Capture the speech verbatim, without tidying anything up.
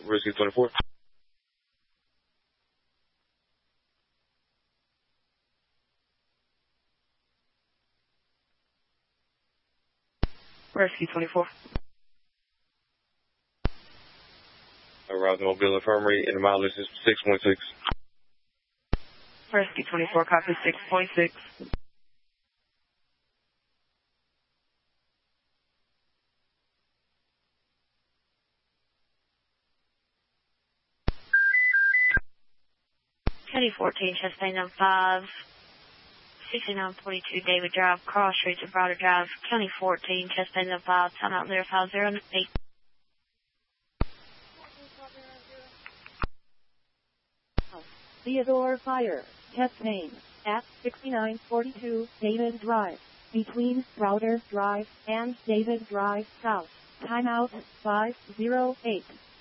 Risky twenty-four. Rescue twenty-four. Arrived at Mobile Infirmary in the mileage is six point six. Rescue twenty-four, copy six point six. County fourteen, chest pain on five, sixty-nine forty-two David Drive, Cross Streets of Browder Drive, County fourteen, chest pain on five, time out there five zero eight. Theodore Fire, chest pain, at sixty-nine forty-two David Drive, between Browder Drive and David Drive South, timeout five zero eight.